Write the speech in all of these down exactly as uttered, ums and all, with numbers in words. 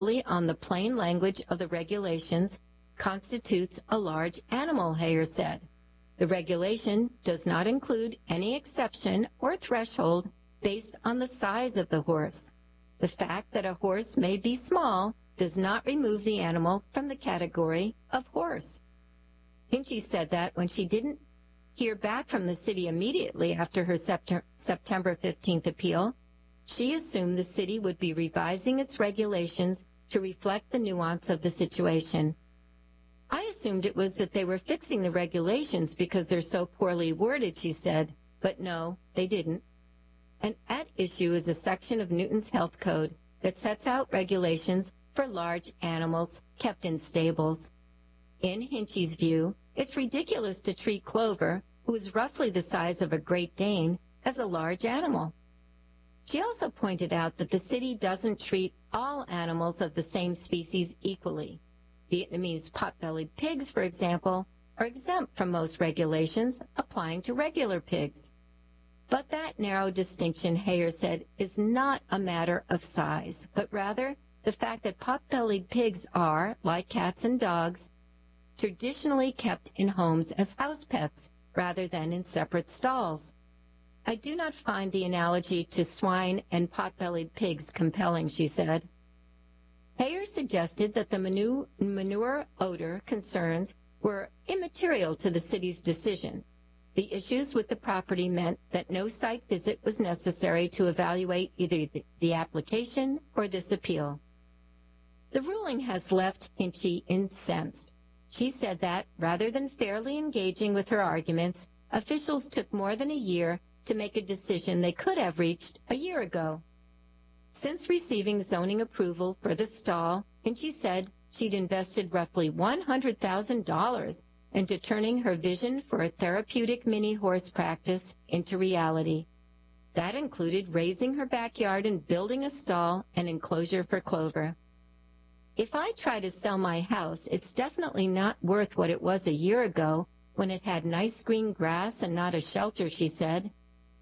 on the plain language of the regulations constitutes a large animal, Heyer said. The regulation does not include any exception or threshold based on the size of the horse. The fact that a horse may be small does not remove the animal from the category of horse. Hinchey said that when she didn't hear back from the city immediately after her September fifteenth appeal, she assumed the city would be revising its regulations to reflect the nuance of the situation. I assumed it was that they were fixing the regulations because they're so poorly worded, she said, but no, they didn't. And at issue is a section of Newton's Health Code that sets out regulations for large animals kept in stables. In Hinchey's view, it's ridiculous to treat Clover, who is roughly the size of a Great Dane, as a large animal. She also pointed out that the city doesn't treat all animals of the same species equally. Vietnamese pot-bellied pigs, for example, are exempt from most regulations applying to regular pigs. But that narrow distinction, Heyer said, is not a matter of size, but rather the fact that pot-bellied pigs are, like cats and dogs, traditionally kept in homes as house pets rather than in separate stalls. I do not find the analogy to swine and pot-bellied pigs compelling, she said. Heyer suggested that the manu- manure odor concerns were immaterial to the city's decision. The issues with the property meant that no site visit was necessary to evaluate either the, the application or this appeal. The ruling has left Hinchey incensed. She said that, rather than fairly engaging with her arguments, officials took more than a year to make a decision they could have reached a year ago. Since receiving zoning approval for the stall, Hinchey said she'd invested roughly one hundred thousand dollars into turning her vision for a therapeutic mini horse practice into reality. That included raising her backyard and building a stall and enclosure for Clover. If I try to sell my house, it's definitely not worth what it was a year ago when it had nice green grass and not a shelter, she said.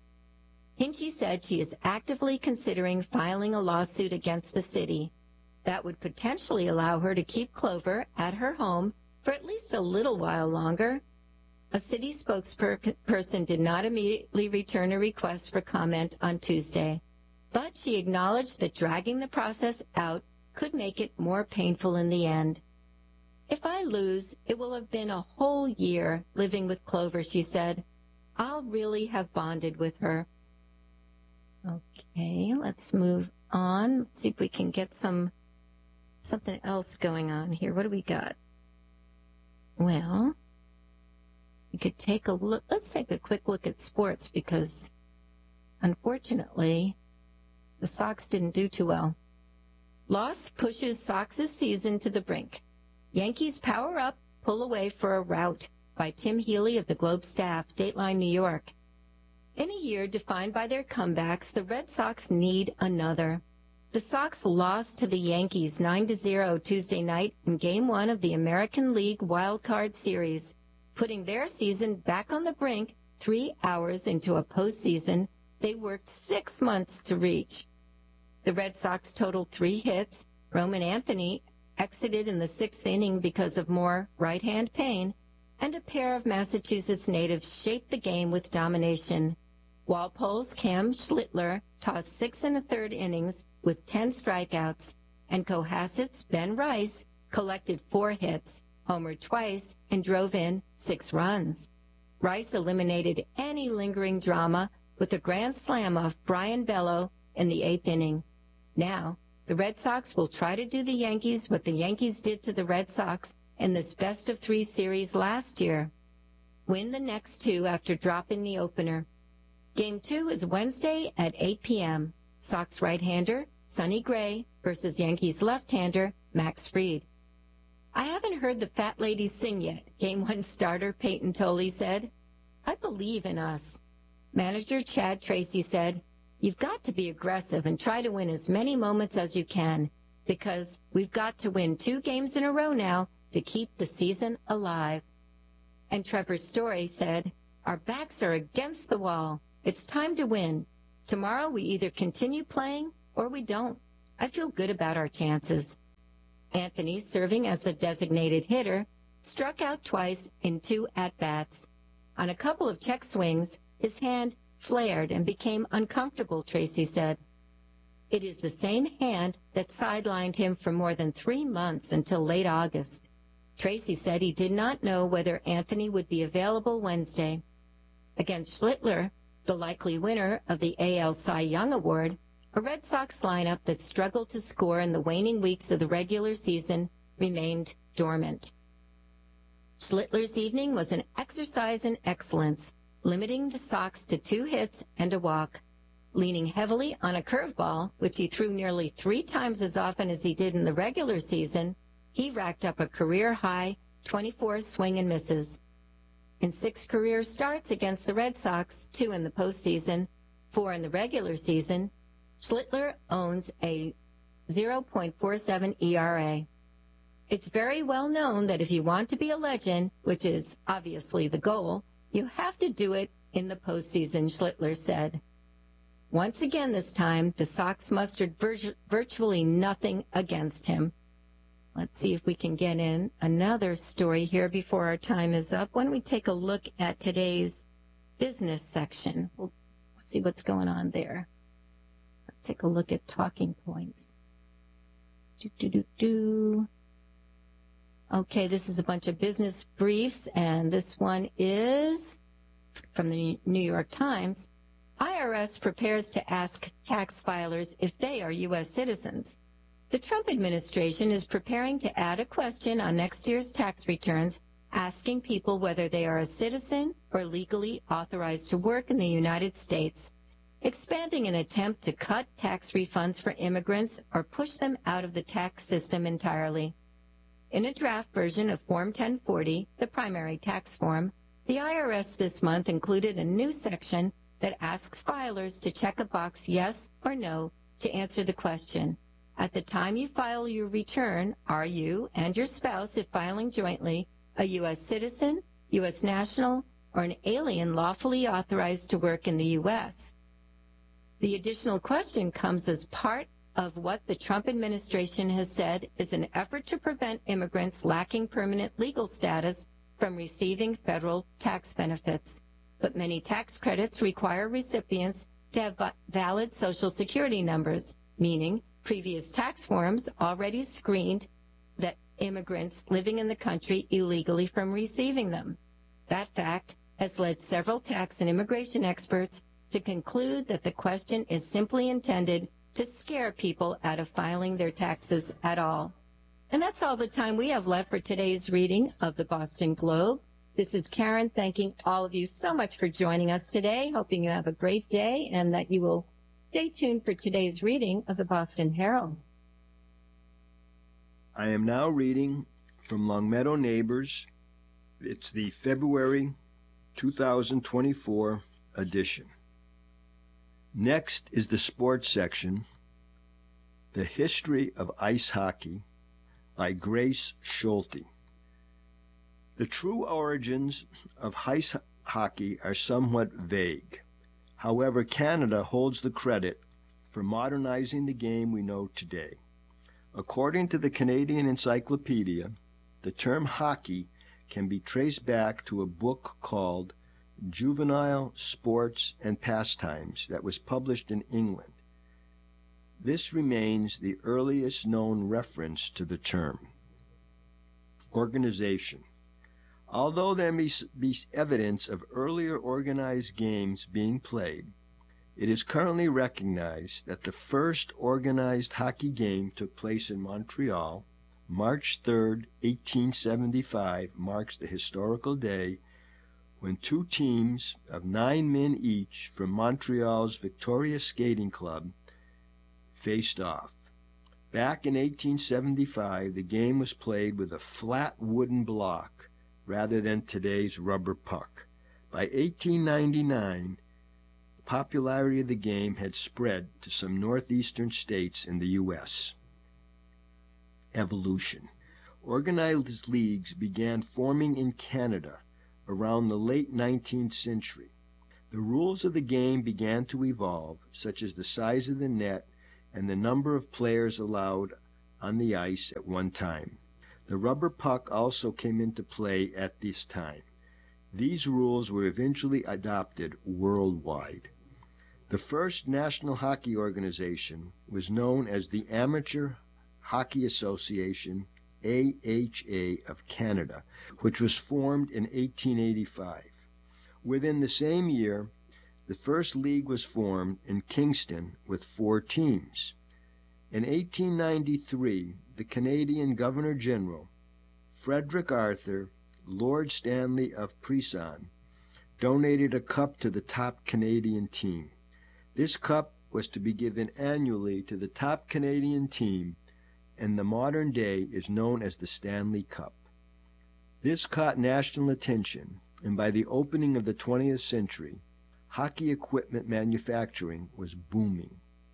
Hinchey said she is actively considering filing a lawsuit against the city. That would potentially allow her to keep Clover at her home for at least a little while longer. A city spokesperson did not immediately return a request for comment on Tuesday, but she acknowledged that dragging the process out could make it more painful in the end. If I lose, it will have been a whole year living with Clover, she said. I'll really have bonded with her. Okay, let's move on. Let's see if we can get some something else going on here. What do we got? Well, we could take a look. Let's take a quick look at sports because, unfortunately, the Sox didn't do too well. Loss pushes Sox's season to the brink. Yankees power up, pull away for a rout by Tim Healy of the Globe staff, Dateline New York. In a year defined by their comebacks, the Red Sox need another. The Sox lost to the Yankees nine to zero Tuesday night in Game one of the American League Wild Card Series, putting their season back on the brink three hours into a postseason they worked six months to reach. The Red Sox totaled three hits. Roman Anthony exited in the sixth inning because of more right-hand pain, and a pair of Massachusetts natives shaped the game with domination. Walpole's Cam Schlittler tossed six and a third innings with ten strikeouts, and Cohasset's Ben Rice collected four hits, homered twice, and drove in six runs. Rice eliminated any lingering drama with a grand slam off Brian Bello in the eighth inning. Now, the Red Sox will try to do the Yankees what the Yankees did to the Red Sox in this best-of-three series last year. Win the next two after dropping the opener. Game two is Wednesday at eight p.m. Sox right-hander Sonny Gray versus Yankees left-hander Max Fried. I haven't heard the fat ladies sing yet, Game one starter Peyton Tolley said. I believe in us. Manager Chad Tracy said, you've got to be aggressive and try to win as many moments as you can, because we've got to win two games in a row now to keep the season alive. And Trevor Story said, our backs are against the wall. It's time to win. Tomorrow we either continue playing or we don't. I feel good about our chances. Anthony, serving as the designated hitter, struck out twice in two at-bats. On a couple of check swings, his hand flared and became uncomfortable, Tracy said. It is the same hand that sidelined him for more than three months until late August. Tracy said he did not know whether Anthony would be available Wednesday. Against Schlittler, the likely winner of the A L Cy Young Award, a Red Sox lineup that struggled to score in the waning weeks of the regular season remained dormant. Schlittler's evening was an exercise in excellence, limiting the Sox to two hits and a walk. Leaning heavily on a curveball, which he threw nearly three times as often as he did in the regular season, he racked up a career-high twenty-four swing and misses. In six career starts against the Red Sox, two in the postseason, four in the regular season, Schlittler owns a zero point four seven E R A. It's very well known that if you want to be a legend, which is obviously the goal, you have to do it in the postseason, Schlittler said. Once again this time, the Sox mustered vir- virtually nothing against him. Let's see if we can get in another story here before our time is up. Why don't we take a look at today's business section? We'll see what's going on there. Let's take a look at talking points. Do, do, do, do. Okay, this is a bunch of business briefs, and this one is from the New York Times. I R S prepares to ask tax filers if they are U S citizens. The Trump administration is preparing to add a question on next year's tax returns asking people whether they are a citizen or legally authorized to work in the United States, expanding an attempt to cut tax refunds for immigrants or push them out of the tax system entirely. In a draft version of Form ten forty, the primary tax form, the I R S this month included a new section that asks filers to check a box yes or no to answer the question. At the time you file your return, are you and your spouse, if filing jointly, a U S citizen, U S national, or an alien lawfully authorized to work in the U S? The additional question comes as part of what the Trump administration has said is an effort to prevent immigrants lacking permanent legal status from receiving federal tax benefits. But many tax credits require recipients to have valid Social Security numbers, meaning previous tax forms already screened that immigrants living in the country illegally from receiving them. That fact has led several tax and immigration experts to conclude that the question is simply intended to scare people out of filing their taxes at all. And that's all the time we have left for today's reading of the Boston Globe. This is Karen thanking all of you so much for joining us today, hoping you have a great day and that you will stay tuned for today's reading of the Boston Herald. I am now reading from Longmeadow Neighbors. It's the February two thousand twenty-four edition. Next is the sports section, The History of Ice Hockey by Grace Schulte. The true origins of ice hockey are somewhat vague. However, Canada holds the credit for modernizing the game we know today. According to the Canadian Encyclopedia, the term hockey can be traced back to a book called Juvenile Sports and Pastimes that was published in England. This remains the earliest known reference to the term. Organization. Although there may be evidence of earlier organized games being played, it is currently recognized that the first organized hockey game took place in Montreal. March third, eighteen seventy-five marks the historical day when two teams of nine men each from Montreal's Victoria Skating Club faced off. Back in eighteen seventy-five, the game was played with a flat wooden block rather than today's rubber puck. By eighteen ninety-nine, the popularity of the game had spread to some northeastern states in the U S Evolution. Organized leagues began forming in Canada around the late nineteenth century. The rules of the game began to evolve, such as the size of the net and the number of players allowed on the ice at one time. The rubber puck also came into play at this time. These rules were eventually adopted worldwide. The first national hockey organization was known as the Amateur Hockey Association, A H A of Canada, which was formed in eighteen eighty-five. Within the same year, the first league was formed in Kingston with four teams. In eighteen ninety-three, the Canadian Governor-General, Frederick Arthur, Lord Stanley of Preston, donated a cup to the top Canadian team. This cup was to be given annually to the top Canadian team, and the modern day is known as the Stanley Cup. This caught national attention, and by the opening of the twentieth century, hockey equipment manufacturing was booming.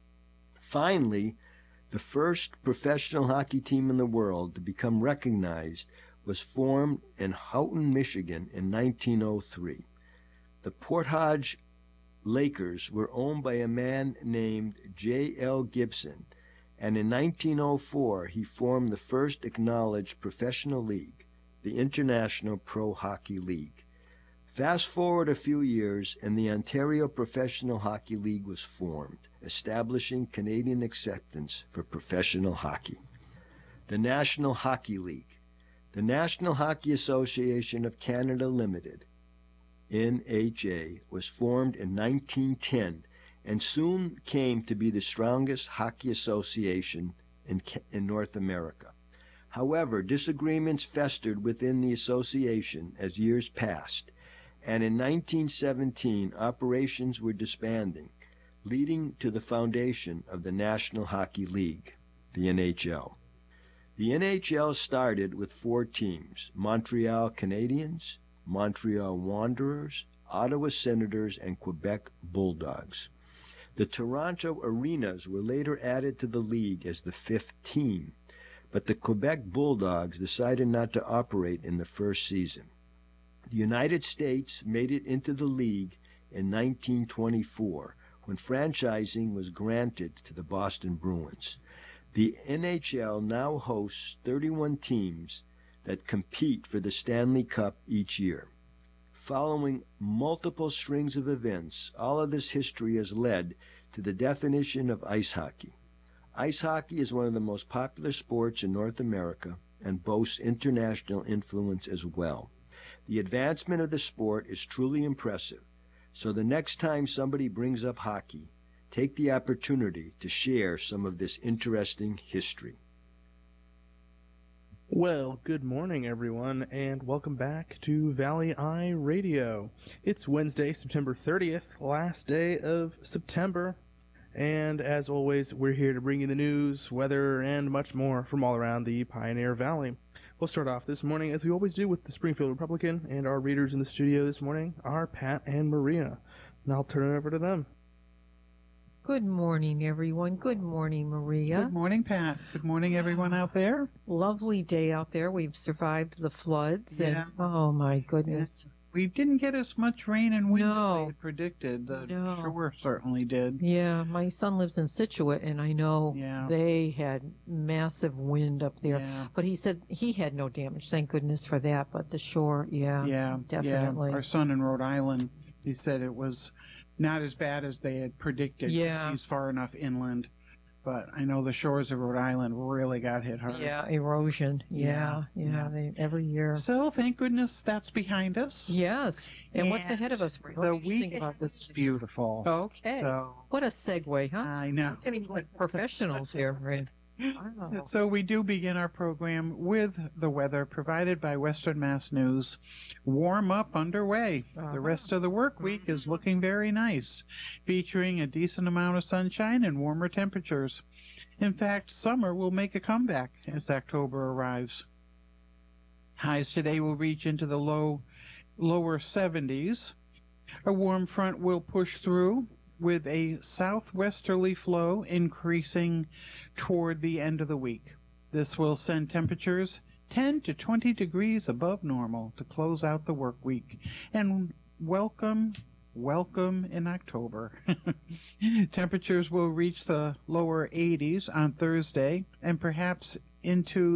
Finally, the first professional hockey team in the world to become recognized was formed in Houghton, Michigan in nineteen oh three. The Portage Lakers were owned by a man named J L Gibson, and in nineteen oh four he formed the first acknowledged professional league, the International Pro Hockey League. Fast forward a few years, and the Ontario Professional Hockey League was formed, establishing Canadian acceptance for professional hockey. The National Hockey League. The National Hockey Association of Canada Limited, N H A, was formed in nineteen ten and soon came to be the strongest hockey association in, in North America. However, disagreements festered within the association as years passed, and in nineteen seventeen operations were disbanding, leading to the foundation of the National Hockey League, the N H L. The N H L started with four teams: Montreal Canadiens, Montreal Wanderers, Ottawa Senators, and Quebec Bulldogs. The Toronto Arenas were later added to the league as the fifth team, but the Quebec Bulldogs decided not to operate in the first season. The United States made it into the league in nineteen twenty-four, when franchising was granted to the Boston Bruins. The N H L now hosts thirty-one teams that compete for the Stanley Cup each year. Following multiple strings of events, all of this history has led to the definition of ice hockey. Ice hockey is one of the most popular sports in North America and boasts international influence as well. The advancement of the sport is truly impressive, so the next time somebody brings up hockey, take the opportunity to share some of this interesting history. Well, good morning, everyone, and welcome back to Valley Eye Radio. It's Wednesday, September thirtieth, last day of September, and as always, we're here to bring you the news, weather, and much more from all around the Pioneer Valley. We'll start off this morning, as we always do, with the Springfield Republican, and our readers in the studio this morning are Pat and Maria, and I'll turn it over to them. Good morning, everyone. Good morning, Maria. Good morning, Pat. Good morning, everyone out there. Lovely day out there. We've survived the floods. Yeah. And, oh, my goodness. We didn't get as much rain and wind No. as they had predicted. The No. shore certainly did. Yeah, my son lives in Scituate, and I know Yeah. they had massive wind up there. Yeah. But he said he had no damage. Thank goodness for that. But the shore, yeah, Yeah, definitely. Yeah. Our son in Rhode Island, he said it was not as bad as they had predicted. 'Cause Yeah. he's far enough inland. But I know the shores of Rhode Island really got hit hard. Yeah, erosion. Yeah, Yeah, yeah, yeah. They, every year. So thank goodness that's behind us. Yes. And, what's ahead of us? What The do you think week about is this? beautiful. Okay. So What a segue, huh? I know. Getting like professionals here, right? Wow. So we do begin our program with the weather provided by Western Mass News. Warm up underway. Uh-huh. The rest of the work week is looking very nice, featuring a decent amount of sunshine and warmer temperatures. In fact, summer will make a comeback as October arrives. Highs today will reach into the low, lower seventies. A warm front will push through, with a southwesterly flow increasing toward the end of the week. This will send temperatures ten to twenty degrees above normal to close out the work week and welcome welcome in October. Temperatures will reach the lower eighties on Thursday and perhaps into